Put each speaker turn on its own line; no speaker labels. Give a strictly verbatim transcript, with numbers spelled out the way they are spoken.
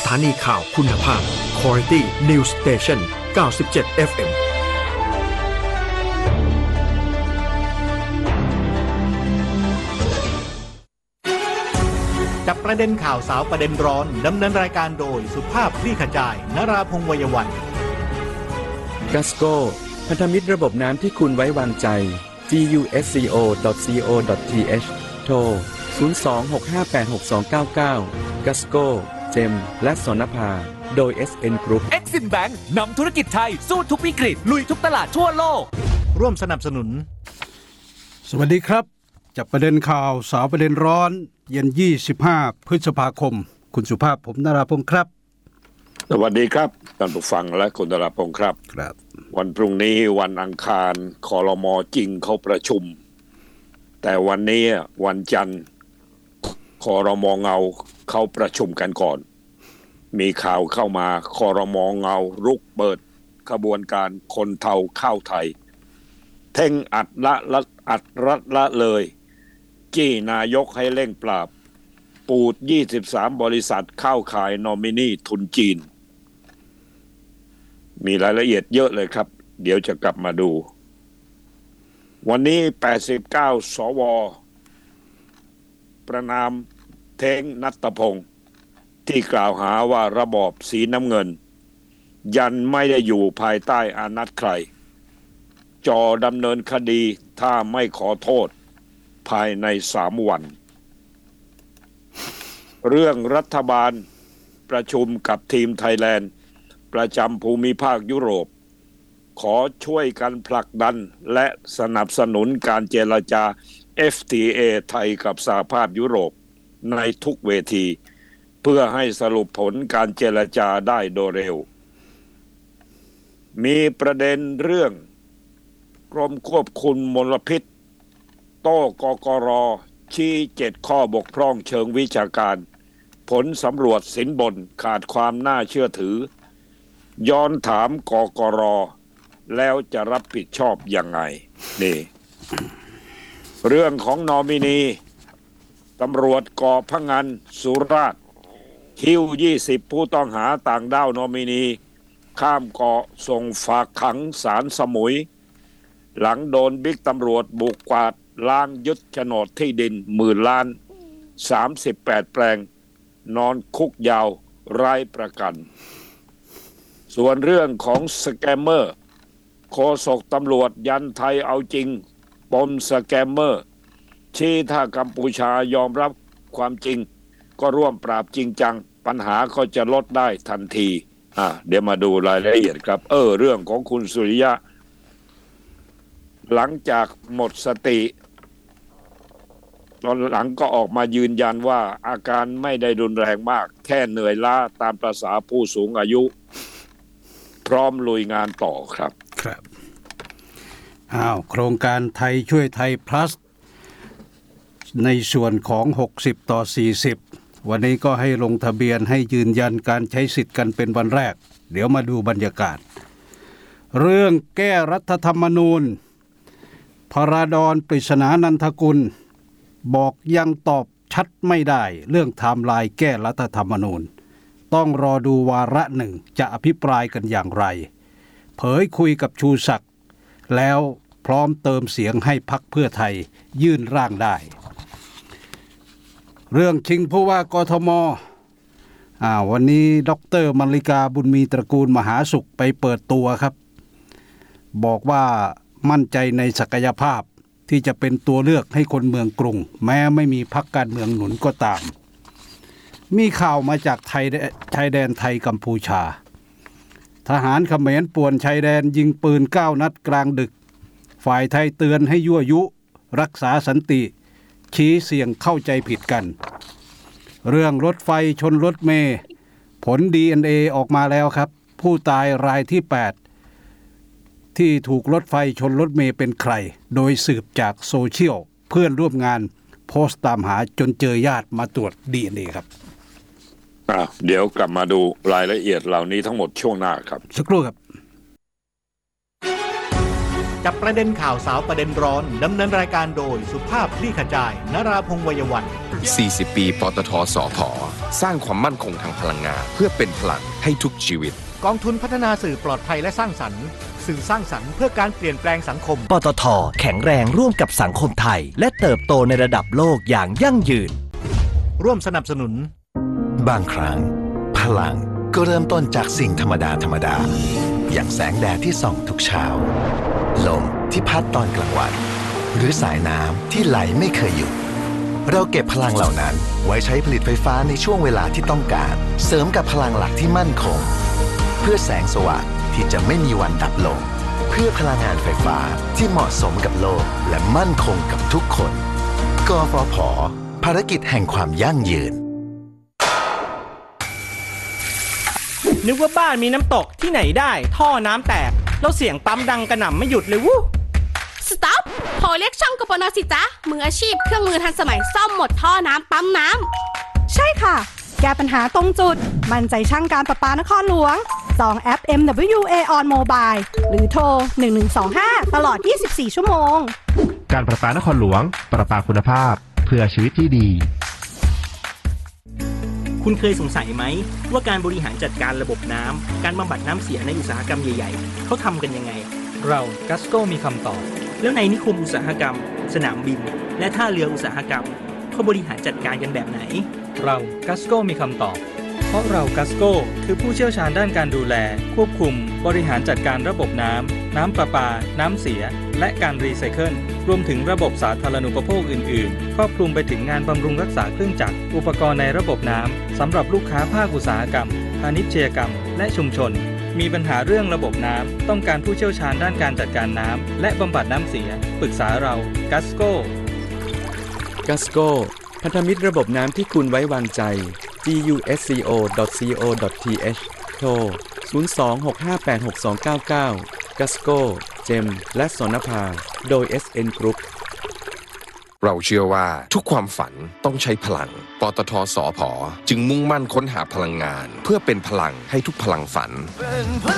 ถานีข่าวคุณภาพ Quality News Station เก้าสิบเจ็ด เอฟ เอ็ม
จับประเด็นข่าวสาวประเด็นร้อนดำเนินรายการโดยสุภาพคลี่ขจายนราพงษ์วัยวัน
กัสโก้พันธมิตรระบบน้ำที่คุณไว้วางใจ จี ยู เอส ซี โอ ดอท ซี โอ ดอท ที เอช โทร ศูนย์ สอง หก ห้า แปด หก สอง เก้า เก้า กัสโก้ เจม และสนภาโดย เอส เอ็น Group
Exim Bank นำธุรกิจไทยสู้ทุกวิกฤตลุยทุกตลาดทั่วโลก
ร่วมสนับสนุน
สวัสดีครับจับประเด็นข่าวสาวประเด็นร้อนเย็นยี่สิบห้าพฤษภาคมคุณสุภาพผมนราพงษ์ครับ
สวัสดีครับท่านผู้ฟังและคุณนราพงษ์ครับ
ครับ
วันพรุ่งนี้วันอังคารครม.จริงเขาประชุมแต่วันนี้วันจันทร์ครม.เงาเขาประชุมกันก่อนมีข่าวเข้ามาครม.เงารุกเปิดขบวนการคนเทาเข้าไทยเท่งอัดละละอัดรัดละเลยจี้นายกให้เร่งปราบปูดยี่สิบสามบริษัทเข้าขายนอมินีทุนจีนมีรายละเอียดเยอะเลยครับเดี๋ยวจะกลับมาดูวันนี้แปดสิบเก้าสวประนามเท้งณัฐพงศ์ที่กล่าวหาว่าระบอบสีน้ำเงินยันไม่ได้อยู่ภายใต้อานัตใครจอดำเนินคดีถ้าไม่ขอโทษภายในสามวันเรื่องรัฐบาลประชุมกับทีมไทยแลนด์ประจำภูมิภาคยุโรปขอช่วยกันผลักดันและสนับสนุนการเจรจา เอฟ ที เอ ไทยกับสหภาพยุโรปในทุกเวทีเพื่อให้สรุปผลการเจรจาได้โดยเร็วมีประเด็นเรื่องกรมควบคุมมลพิษโต้กกร.ชี้เจ็ดข้อบกพร่องเชิงวิชาการผลสำรวจสินบนขาดความน่าเชื่อถือย้อนถามกกร.แล้วจะรับผิดชอบยังไงนี่เรื่องของนอมินีตำรวจเกาะพะงันสุราษฎร์หิ้วยี่สิบผู้ต้องหาต่างด้าวนอมินีข้ามเกาะส่งฝากขังศาลสมุยหลังโดนบิ๊กตำรวจบุกกวาดล้างยึดโฉนดที่ดินหมื่นล้านสามสิบแปดแปลงนอนคุกยาวไร้ประกันส่วนเรื่องของสแกมเมอร์โฆษกตำรวจยันไทยเอาจริงปมสแกมเมอร์ชี้ถ้ากัมพูชายอมรับความจริงก็ร่วมปราบจริงจังปัญหาก็จะลดได้ทันทีอ่ะเดี๋ยวมาดูรายละเอียดครับเออเรื่องของคุณสุริยะหลังจากหมดสติตอนหลังก็ออกมายืนยันว่าอาการไม่ได้รุนแรงมากแค่เหนื่อยล้าตามประสาผู้สูงอายุพร้อมลุยงานต่อครับ
ครับอ้าวโครงการไทยช่วยไทย plus ในส่วนของหกสิบต่อสี่สิบวันนี้ก็ให้ลงทะเบียนให้ยืนยันการใช้สิทธิ์กันเป็นวันแรกเดี๋ยวมาดูบรรยากาศเรื่องแก้รัฐธรรมนูญพราดอนปริศนานันทกุลบอกยังตอบชัดไม่ได้เรื่องไทม์ไลน์แก้รัฐธรรมนูญต้องรอดูวาระหนึ่งจะอภิปรายกันอย่างไรเผยคุยกับชูศักดิ์แล้วพร้อมเติมเสียงให้พรรคเพื่อไทยยื่นร่างได้เรื่องชิงผู้ว่ากทมอ่าวันนี้ดร.มลลิกาบุญมีตระกูลมหาสุขไปเปิดตัวครับบอกว่ามั่นใจในศักยภาพที่จะเป็นตัวเลือกให้คนเมืองกรุงแม้ไม่มีพรรคการเมืองหนุนก็ตามมีข่าวมาจากไทยชายแดนไทยกัมพูชาทหารเขมรป่วนชายแดนยิงปืนเก้านัดกลางดึกฝ่ายไทยเตือนให้ยั่วยุรักษาสันติชี้เสี่ยงเข้าใจผิดกันเรื่องรถไฟชนรถเมล์ผล ดี เอ็น เอ ออกมาแล้วครับผู้ตายรายที่แปดที่ถูกรถไฟชนรถเมล์เป็นใครโดยสืบจากโซเชียลเพื่อนร่วมงานโพสต์ตามหาจนเจอญาติมาตรวจ ดี เอ็น เอ ครับ
อ่ะเดี๋ยวกลับมาดูรายละเอียดเหล่านี้ทั้งหมดช่วงหน้าครับ
สักครู่ครับ
จับประเด็นข่าวสาวประเด็นร้อนดำเนินรายการโดยสุภาพคลี่ขจายนราพงษ์วัยวัน
สี่สิบปีปตทสผ
สร้างความมั่นคงทางพลังงานเพื่อเป็นพลังให้ทุกชีวิต
กองทุนพัฒนาสื่อปลอดภัยและสร้างสรรค์สื่อสร้างสรรค์เพื่อการเปลี่ยนแปลงสังคม
ปตท.แข็งแรงร่วมกับสังคมไทยและเติบโตในระดับโลกอย่างยั่งยืน
ร่วมสนับสนุน
บางครั้งพลังก็เริ่มต้นจากสิ่งธรรมดาธรรมดาอย่างแสงแดดที่ส่องทุกเช้าลมที่พัดตอนกลางวันหรือสายน้ำที่ไหลไม่เคยหยุดเราเก็บพลังเหล่านั้นไว้ใช้ผลิตไฟฟ้าในช่วงเวลาที่ต้องการเสริมกับพลังหลักที่มั่นคงเพื่อแสงสว่างที่จะไม่มีวันดับลงเพื่อพลังงานไฟฟ้าที่เหมาะสมกับโลกและมั่นคงกับทุกคนกฟผ.ภารกิจแห่งความยั่งยืน
นึกว่าบ้านมีน้ำตกที่ไหนได้ท่อน้ำแตกแล้วเสียงปั๊มดังกระหน่ำไม่หยุดเลยวู้
สต็อปโทรเรียกช่างกปนสิจ๊ะมืออาชีพเครื่องมือทันสมัยซ่อมหมดท่อน้ำปั๊มน้
ำใช่ค่ะแก้ปัญหาตรงจุดมั่นใจช่างการประปานครหลวงจองแอป เอ็ม ดับเบิลยู เอ on mobile หรือโทรหนึ่งหนึ่งสองห้าตลอดยี่สิบสี่ชั่วโมง
การประปานครหลวงประปาคุณภาพเพื่อชีวิตที่ดี
คุณเคยสงสัยไหมว่าการบริหารจัดการระบบน้ำการบำบัดน้ำเสียในอุตสาหกรรมใหญ่ๆเขาทำกันยังไงเรากัสโก้มีคำตอบแล้วในนิคมอุตสาหกรรมสนามบินและท่าเรืออุตสาหกรรมเขาบริหารจัดการกันแบบไหนเรากัสโก้มีคำตอบเพราะเรากัสโก้คือผู้เชี่ยวชาญด้านการดูแลควบคุมบริหารจัดการระบบน้ำน้ำประปาน้ำเสียและการรีไซเคิลรวมถึงระบบสาธารณูปโภคอื่นๆครอบคลุมไปถึงงานบำรุงรักษาเครื่องจักรอุปกรณ์ในระบบน้ำสำหรับลูกค้าภาคอุตสาหกรรมพาณิชยกรรมและชุมชนมีปัญหาเรื่องระบบน้ำต้องการผู้เชี่ยวชาญด้านการจัดการน้ำและบำบัดน้ำเสียปรึกษาเรากัสโก้
กัสโก้พันธมิตรระบบน้ำที่คุณไว้วางใจ จี ยู เอส ซี โอ ดอท ซี โอ ดอท ที เอช โทรศูนย์ สอง หก ห้า แปด หก สอง เก้า เก้า กัสโก้เจมและสนภาโดย เอส เอ็น Group
เราเชื่อว่าทุกความฝันต้องใช้พลังปตท.สผ.จึงมุ่งมั่นค้นหาพลังงานเพื่อเป็นพลังให้ทุกพลังฝัน